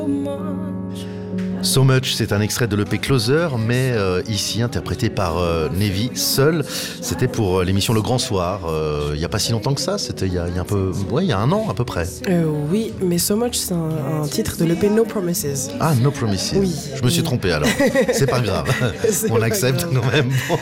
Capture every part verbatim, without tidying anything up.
So Much, c'est un extrait de l'E P Closer, mais euh, ici interprété par euh, Nevi seul. C'était pour euh, l'émission Le Grand Soir. Euh, il n'y a pas si longtemps que ça. C'était il y a, il y a un peu, ouais, il y a un an à peu près. Euh, oui, mais So Much, c'est un, un titre de l'E P No Promises. Ah, No Promises. Oui. Je me suis oui. trompé alors. C'est pas grave. C'est On pas accepte grave. quand même. Bon.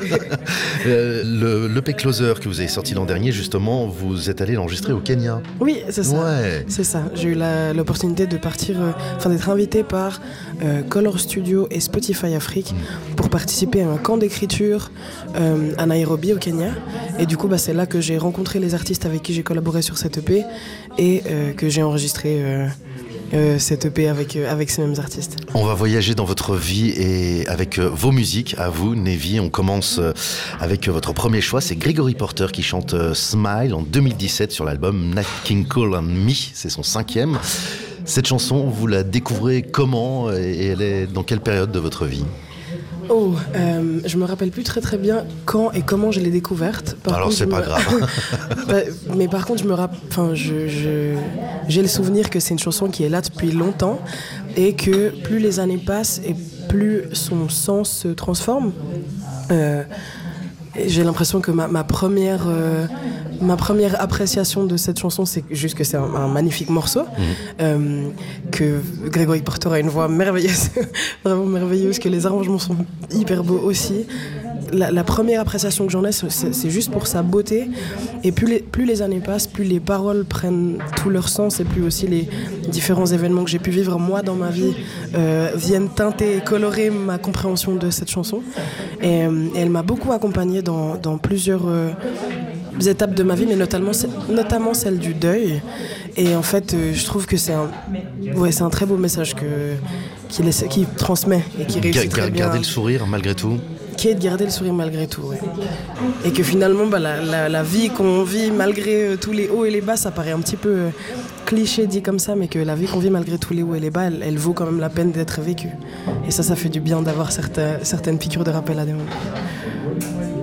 euh, le l'E P Closer que vous avez sorti l'an dernier, justement, vous êtes allé l'enregistrer au Kenya. Oui, c'est ça. Ouais. C'est ça. J'ai eu la, l'opportunité de partir, euh, enfin d'être invité par euh, Color Studio et Spotify Afrique pour participer à un camp d'écriture euh, à Nairobi au Kenya. Et du coup, bah, c'est là que j'ai rencontré les artistes avec qui j'ai collaboré sur cette E P et euh, que j'ai enregistré euh, euh, cette E P avec, euh, avec ces mêmes artistes. On va voyager dans votre vie et avec euh, vos musiques, à vous, Nevi. On commence euh, avec euh, votre premier choix, c'est Gregory Porter qui chante euh, Smile en deux mille dix-sept sur l'album Nat King Cole and Me, c'est son cinquième. Cette chanson, vous la découvrez comment et elle est dans quelle période de votre vie ? Oh, euh, je me rappelle plus très très bien quand et comment je l'ai découverte. Par Alors contre, c'est je pas me... grave. bah, mais par contre, je me rappelle, enfin, je, je, j'ai le souvenir que c'est une chanson qui est là depuis longtemps et que plus les années passent et plus son sens se transforme. Euh, et j'ai l'impression que ma, ma première, euh, ma première appréciation de cette chanson, c'est juste que c'est un, un magnifique morceau, mmh. euh, que Gregory Porter a une voix merveilleuse, vraiment merveilleuse, que les arrangements sont hyper beaux aussi. La, la première appréciation que j'en ai, c'est, c'est juste pour sa beauté. Et plus les, plus les années passent, plus les paroles prennent tout leur sens et plus aussi les différents événements que j'ai pu vivre moi dans ma vie euh, viennent teinter et colorer ma compréhension de cette chanson. Et, et elle m'a beaucoup accompagnée dans, dans plusieurs euh, étapes de ma vie, mais notamment, notamment celle du deuil. Et en fait, euh, je trouve que c'est un, ouais, c'est un très beau message que, qu'il, essaie, qu'il transmet et qui réussit très bien. Garder le sourire malgré tout. Qui est de garder le sourire malgré tout, ouais. Et que finalement, bah, la, la, la vie qu'on vit malgré euh, tous les hauts et les bas, ça paraît un petit peu euh, cliché dit comme ça, mais que la vie qu'on vit malgré tous les hauts et les bas, elle, elle vaut quand même la peine d'être vécue. Et ça, ça fait du bien d'avoir certains, certaines piqûres de rappel à des moments.